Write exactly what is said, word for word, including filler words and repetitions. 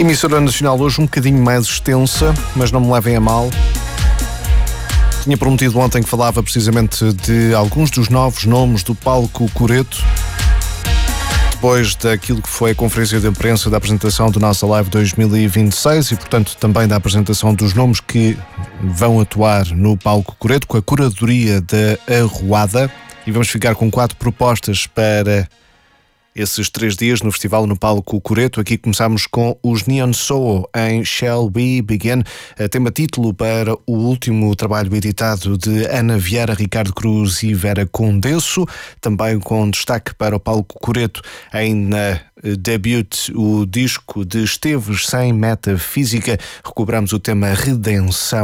Emissora Nacional hoje um bocadinho mais extensa, mas não me levem a mal. Tinha prometido ontem que falava precisamente de alguns dos novos nomes do palco Coreto, depois daquilo que foi a conferência de imprensa da apresentação do Nossa Live dois mil e vinte e seis e, portanto, também da apresentação dos nomes que vão atuar no palco Coreto, com a curadoria da Arruada. E vamos ficar com quatro propostas para esses três dias no festival no palco Coreto. Aqui começamos com os Neon Soul em Shall We Begin, tema título para o último trabalho editado de Ana Vieira, Ricardo Cruz e Vera Condesso, também com destaque para o palco Coreto em na debut, o disco de Esteves Sem Metafísica. Recobramos o tema Redenção.